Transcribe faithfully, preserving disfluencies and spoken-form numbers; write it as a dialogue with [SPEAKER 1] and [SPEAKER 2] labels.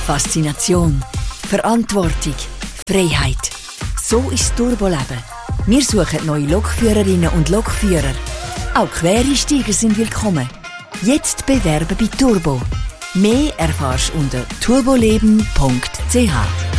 [SPEAKER 1] Faszination, Verantwortung, Freiheit. So ist das Turboleben. Wir suchen neue Lokführerinnen und Lokführer. Auch Quereinsteiger sind willkommen. Jetzt bewerben bei Turbo. Mehr erfährst du unter turboleben punkt c h.